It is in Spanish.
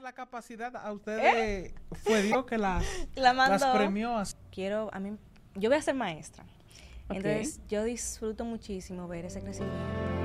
la capacidad a ustedes fue Dios que las mandó. premió así. Yo voy a ser maestra. Ok. Entonces, yo disfruto muchísimo ver ese crecimiento.